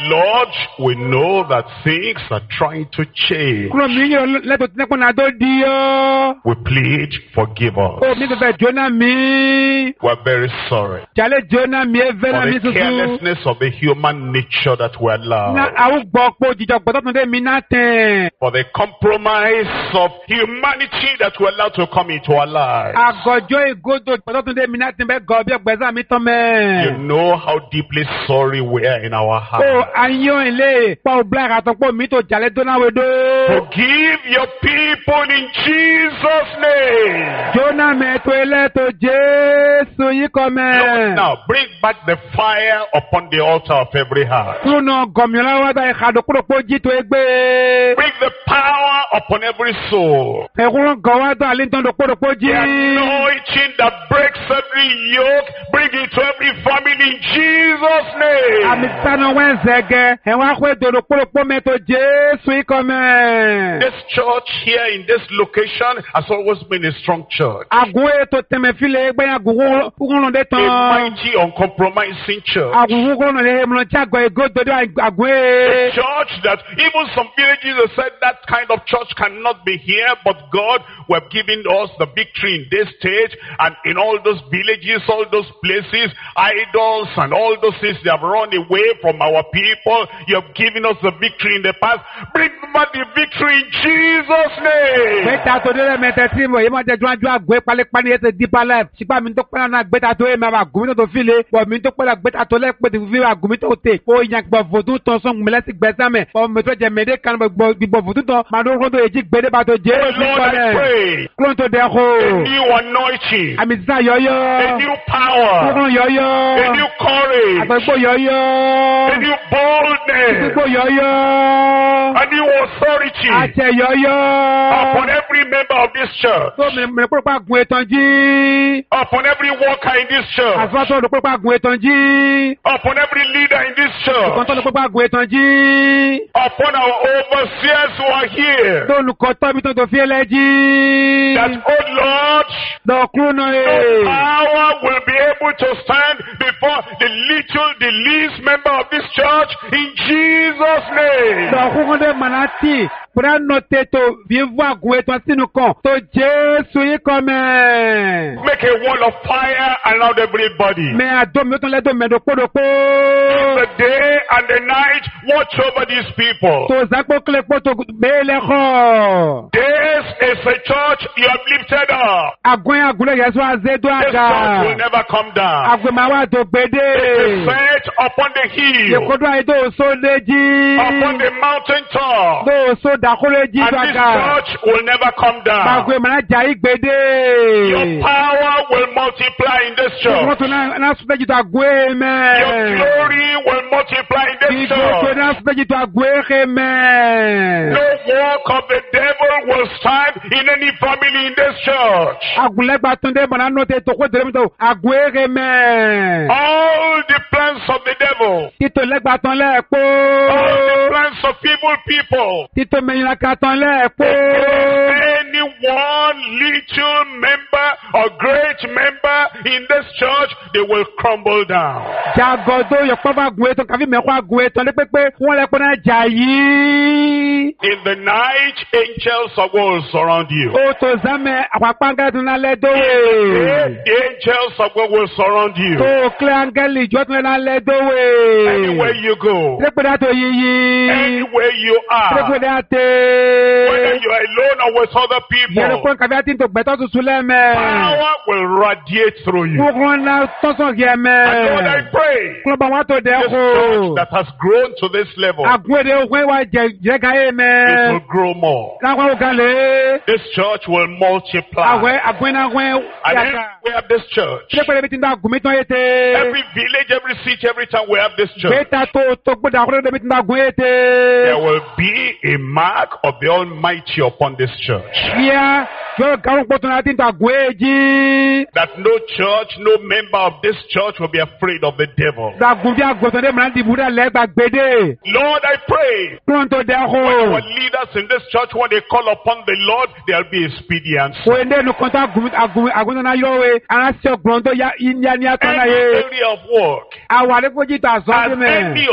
Lord, we know that things are trying to change. We plead, forgive us. We're very sorry for the carelessness of the human nature that we allow, for the compromise of humanity that we allow to come into our lives. You know how deeply sorry we are in our hearts. Forgive your people in Jesus' name. Lord, now bring back the fire upon the altar of every heart. Bring the power upon every soul. The anointing that breaks every yoke, bring it to every family in Jesus' name. This church here in this location has always been a strong church. A mighty, uncompromising church. A church that even some villages have said that kind of church cannot be here, but God, we have given us the victory in this stage, and in all those villages, all those places, idols and all those things, they have run away from our people. You have given us the victory in the past. Bring back the victory in Jesus' name. Lord, I pray a new anointing, a new power, a new courage, a new boldness, a new authority upon every member of this church, upon every worker in this church, upon every leader in this church, upon our overseers who are here. That, oh Lord, no power will be able to stand before the least member of this church in Jesus' name. Make a wall of fire around everybody. In the day and the night, watch over these people. This is a church you have lifted up. This church will never come down. It is set upon the hill, upon the mountain top. And this church will never come down. Your power will multiply in this church. Your glory will multiply in this church. No work of the devil will stand in any family in this church. All the plans of the devil, all the plans of evil people, any one little member or great member in this church, they will crumble down. In the night, angels will surround you. The angels of God will surround you. Anywhere you go, anywhere you are, whether you are alone or with other people, power will radiate through you. And Lord, I pray, this church that has grown to this level, it will grow more. This church will multiply. And then we have this church. Every village, every city, every town, we have this church. There will be a mark of the Almighty upon this church. That no church, no member of this church will be afraid of the devil. Lord, I pray, when our leaders in this church, when they call upon the Lord, there will be a speedy answer. Any area of work, as any